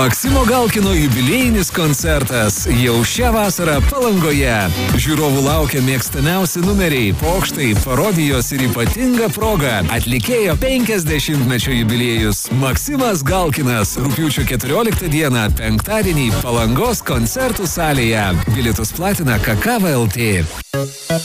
Maksimo Galkino jubiliejinis koncertas jau šią vasarą Palangoje. Žiūrovų laukia mėgstamiausi numeriai, pokštai, parodijos ir ypatinga proga. Atlikėjo 50-mečio jubiliejus Maksimas Galkinas. Rugpjūčio 14 dieną, penktadienį Palangos koncertų salėje. Bilietus platina Kakava LT.